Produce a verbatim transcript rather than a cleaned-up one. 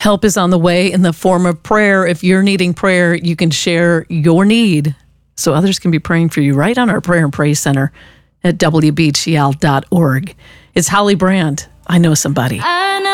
Help is on the way in the form of prayer. If you're needing prayer, you can share your need so others can be praying for you right on our Prayer and Praise Center at W B G L dot org. It's Holly Brand. I know somebody. I